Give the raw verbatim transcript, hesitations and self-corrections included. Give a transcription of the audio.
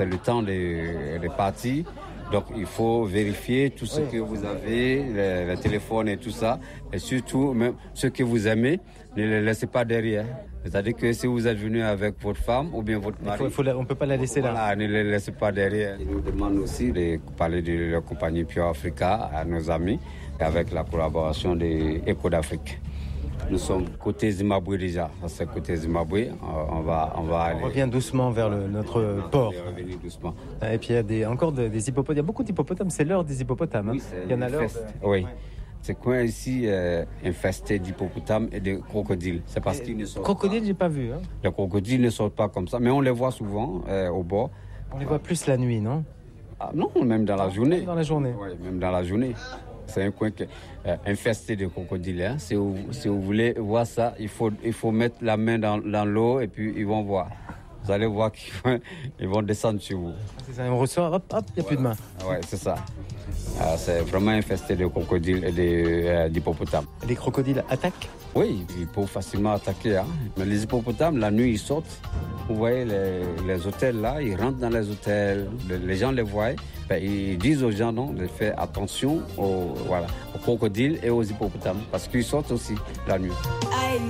c'est le temps de, de partir. Donc, il faut vérifier tout ce oui. que vous avez, le, le téléphone et tout ça. Et surtout, même ce que vous aimez, ne les laissez pas derrière. C'est-à-dire que si vous êtes venu avec votre femme ou bien votre mari, il faut, il faut la, on ne peut pas la laisser voilà, là. Ne les laissez pas derrière. Ils nous demandent aussi de parler de la compagnie Pure Africa à nos amis, avec la collaboration de Eco d'Afrique. Nous sommes côté Zimbabwe déjà. C'est côté Zimbabwe. On va, on va aller. On revient doucement vers le, notre on port. Revenir doucement. Et puis il y a des, encore des, des hippopotames. Il y a beaucoup d'hippopotames. C'est l'heure des hippopotames. Hein. Oui, il y en a l'heure. De... Oui. C'est coin ici euh, infesté d'hippopotames et de crocodiles. C'est parce et qu'ils ne sortent crocodiles, pas. J'ai pas vu. Hein. Les crocodiles ne sortent pas comme ça, mais on les voit souvent euh, au bord. On les voit plus la nuit, non? Ah, non, même dans la journée. Même dans la journée. Oui, même dans la journée. C'est un coin que, euh, infesté de crocodiles. Hein. Si, vous, si vous voulez voir ça, il faut, il faut mettre la main dans, dans l'eau et puis ils vont voir. Vous allez voir qu'ils vont, ils vont descendre sur vous. C'est ça, on ressort, hop, hop, il n'y a voilà. plus de main. Oui, c'est ça. Euh, c'est vraiment infesté de crocodiles et de, euh, d'hippopotames. Les crocodiles attaquent? Oui, ils peuvent facilement attaquer. Hein. Mais les hippopotames, la nuit, ils sortent. Vous voyez les, les hôtels là, ils rentrent dans les hôtels. Les, les gens les voient. Ben, ils disent aux gens non, de faire attention aux, voilà, aux crocodiles et aux hippopotames parce qu'ils sortent aussi la nuit.